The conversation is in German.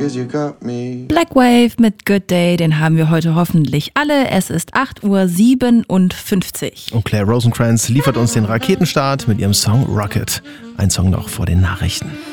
'cause you got me. Black Wave mit Good Day, den haben wir heute hoffentlich alle. Es ist 8:57 Uhr. Und Claire Rosencrantz liefert uns den Raketenstart mit ihrem Song Rocket. Ein Song noch vor den Nachrichten.